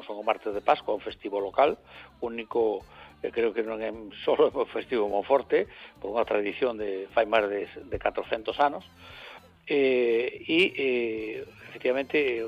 son o martes de Pascua, un festivo local, único, creo que non é só o festivo Monforte, por unha tradición de fai máis de 400 anos, efectivamente